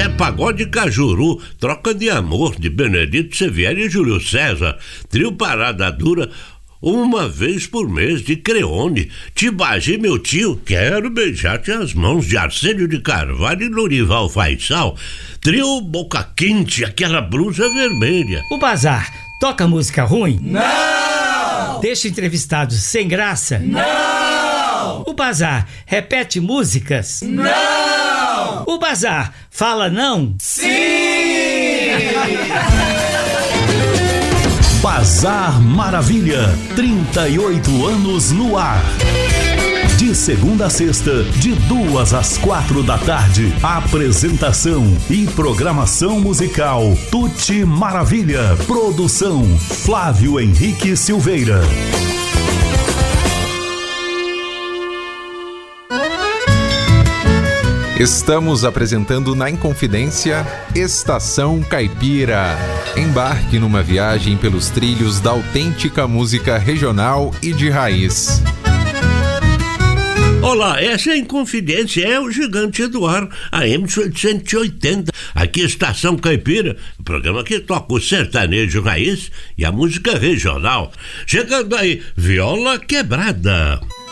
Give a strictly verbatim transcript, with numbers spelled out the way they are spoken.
Zé Pagode Cajuru, Troca de Amor, de Benedito Xavier e Júlio César, Trio Parada Dura, Uma Vez por Mês, de Creone, Tibagi, meu tio, Quero Beijar-te as Mãos, de Arcênio de Carvalho e Lorival Faisal, Trio Boca Quente, Aquela Blusa Vermelha. O Bazar toca música ruim? Não! Deixa entrevistados sem graça? Não! O Bazar repete músicas? Não! O Bazar fala não? Sim! Bazar Maravilha, trinta e oito anos no ar. De segunda a sexta, de duas às quatro da tarde. Apresentação e programação musical Tuti Maravilha. Produção Flávio Henrique Silveira. Estamos apresentando na Inconfidência Estação Caipira. Embarque numa viagem pelos trilhos da autêntica música regional e de raiz. Olá, essa é a Inconfidência, é o Gigante do Ar, A M oitocentos e oitenta. Aqui Estação Caipira, o programa que toca o sertanejo raiz e a música regional. Chegando aí, Viola Quebrada.